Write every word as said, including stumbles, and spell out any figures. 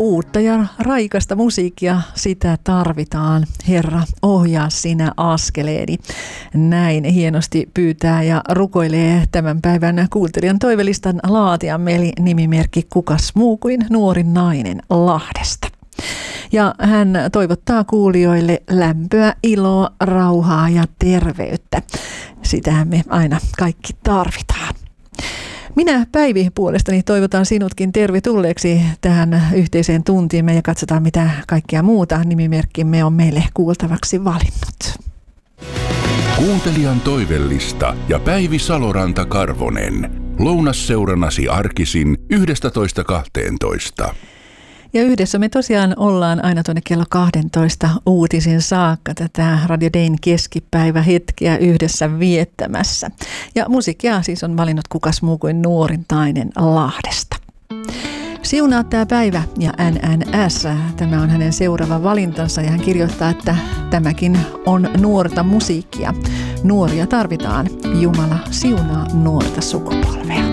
Uutta ja raikasta musiikkia, sitä tarvitaan. Herra, ohjaa sinä askeleeni. Näin hienosti pyytää ja rukoilee tämän päivän kuuntelijan toivelistan laatijamme, eli nimimerkki kukas muu kuin nuori nainen Lahdesta. Ja hän toivottaa kuulijoille lämpöä, iloa, rauhaa ja terveyttä. Sitähän me aina kaikki tarvitaan. Minä Päivi puolestani toivotan sinutkin tervetulleeksi tähän yhteiseen tuntiimme ja katsotaan mitä kaikkea muuta nimimerkkimme on meille kuultavaksi valinnut. Kuuntelijan toivellista ja Päivi Saloranta-Karvonen. Lounasseurannasi arkisin yhdestätoista kahteentoista. Ja yhdessä me tosiaan ollaan aina tuonne kello kahdentoista uutisin saakka tätä Radio Dayn keskipäivähetkeä yhdessä viettämässä. Ja musiikkia siis on valinnut kukas muu kuin nuorin nainen Lahdesta. Siunaa tämä päivä ja N N S. Tämä on hänen seuraava valintansa ja hän kirjoittaa, että tämäkin on nuorta musiikkia. Nuoria tarvitaan. Jumala siunaa nuorta sukupolvea.